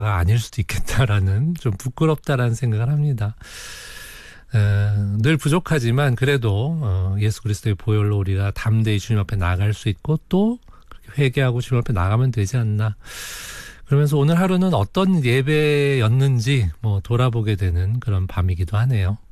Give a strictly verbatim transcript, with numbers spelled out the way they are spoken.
아닐 수도 있겠다라는, 좀 부끄럽다라는 생각을 합니다. 어, 늘 부족하지만 그래도 어, 예수 그리스도의 보혈로 우리가 담대히 주님 앞에 나갈 수 있고 또 그렇게 회개하고 주님 앞에 나가면 되지 않나. 그러면서 오늘 하루는 어떤 예배였는지 뭐 돌아보게 되는 그런 밤이기도 하네요.